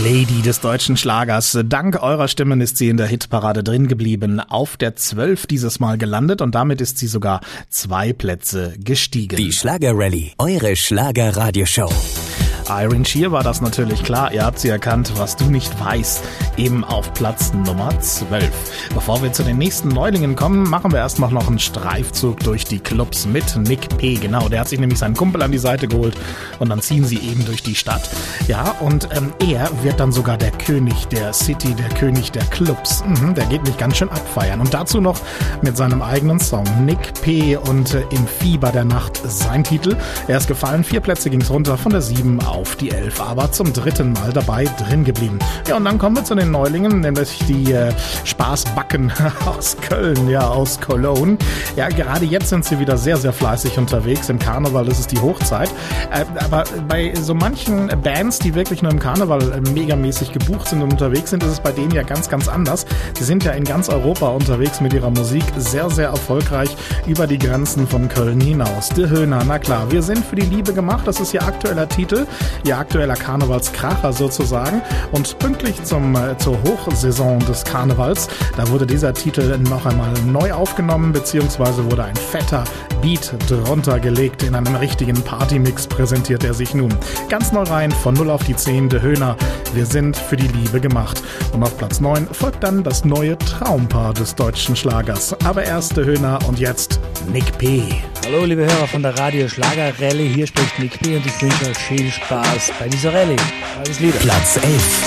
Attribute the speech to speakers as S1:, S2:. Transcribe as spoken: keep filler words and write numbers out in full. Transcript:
S1: Lady des deutschen Schlagers. Dank eurer Stimmen ist sie in der Hitparade drin geblieben. Auf der zwölf dieses Mal gelandet und damit ist sie sogar zwei Plätze gestiegen.
S2: Die Schlager-Rallye, eure Schlager-Radioshow.
S1: Irene Shear war das natürlich klar, ihr habt sie erkannt, was du nicht weißt, eben auf Platz Nummer zwölf. Bevor wir zu den nächsten Neulingen kommen, machen wir erstmal noch einen Streifzug durch die Clubs mit Nick P. Genau, der hat sich nämlich seinen Kumpel an die Seite geholt und dann ziehen sie eben durch die Stadt. Ja, und ähm, er wird dann sogar der König der City, der König der Clubs. Mhm, der geht mich ganz schön abfeiern. Und dazu noch mit seinem eigenen Song Nick P. und äh, Im Fieber der Nacht sein Titel. Er ist gefallen, vier Plätze ging's runter von der sieben auf auf die elf, aber zum dritten Mal dabei drin geblieben. Ja, und dann kommen wir zu den Neulingen, nämlich die äh, Spaßbacken aus Köln, ja, aus Cologne. Ja, gerade jetzt sind sie wieder sehr, sehr fleißig unterwegs. Im Karneval ist es die Hochzeit. Äh, aber bei so manchen Bands, die wirklich nur im Karneval äh, megamäßig gebucht sind und unterwegs sind, ist es bei denen ja ganz, ganz anders. Sie sind ja in ganz Europa unterwegs mit ihrer Musik, sehr, sehr erfolgreich über die Grenzen von Köln hinaus. Die Höhner, na klar, wir sind für die Liebe gemacht, das ist ihr aktueller Titel. Ihr aktueller Karnevalskracher sozusagen. Und pünktlich zum, äh, zur Hochsaison des Karnevals, da wurde dieser Titel noch einmal neu aufgenommen, beziehungsweise wurde ein fetter Beat drunter gelegt. In einem richtigen Partymix präsentiert er sich nun. Ganz neu rein, von null auf die zehn, De Höhner. Wir sind für die Liebe gemacht. Und auf Platz neun folgt dann das neue Traumpaar des deutschen Schlagers. Aber erst De Höhner und jetzt Nick P.
S3: Hallo liebe Hörer von der Radio Schlager Rallye, hier spricht Nick P. und ich wünsche euch viel Spaß bei dieser Rallye. Alles Liebe.
S2: Platz elf.